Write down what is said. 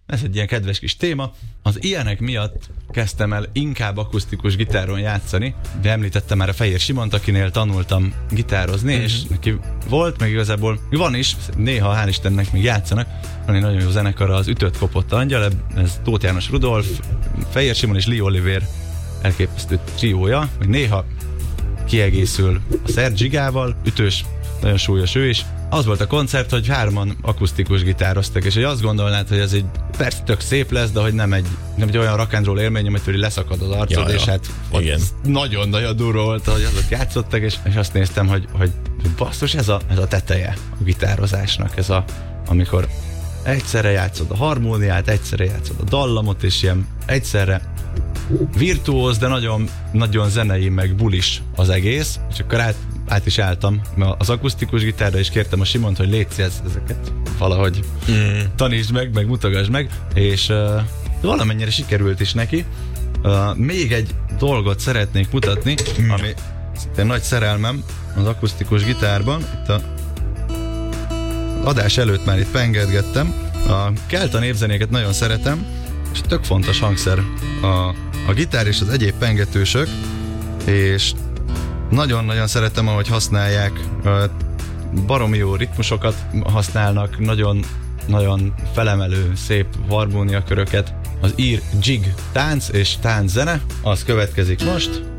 ez egy ilyen kedves kis téma. Az ilyenek miatt kezdtem el inkább akusztikus gitáron játszani, de említettem már a Fehér Simont, akinél tanultam gitározni, és neki volt, meg igazából van is, néha hál' Istennek még játszanak, van egy nagyon jó zenekar, az Ütött Kopott Angyal, ez Tóth János Rudolf, Fehér Simon és Lee Oliver elképesztő triója, még néha kiegészül a Sergigával, ütős, nagyon súlyos ő is. Az volt a koncert, hogy 3-an akusztikus gitároztak, és hogy azt gondolnád, hogy ez egy persze tök szép lesz, de hogy nem egy olyan rock and roll élmény, amitől leszakad az arcod, és hát nagyon-nagyon durva volt, hogy azok játszottak, és azt néztem, hogy basszus, ez a teteje a gitározásnak, amikor egyszerre játszod a harmóniát, egyszerre játszod a dallamot, és ilyen egyszerre virtuóz, de nagyon, nagyon zenei, meg bulis az egész, és akkor át is álltam az akusztikus gitárra, és kértem a Simont, hogy légy ezeket valahogy tanítsd meg mutogasd meg, és valamennyire sikerült is neki. Még egy dolgot szeretnék mutatni, ami szintén nagy szerelmem az akusztikus gitárban. Itt az adás előtt már itt pengetgettem. A kelta népzenéket nagyon szeretem, és tök fontos hangszer a gitár és az egyéb pengetősök, és nagyon-nagyon szeretem, ahogy használják, baromi jó ritmusokat használnak, nagyon felemelő, szép harmóniaköröket. Az ír jig tánc és tánczene, az következik most.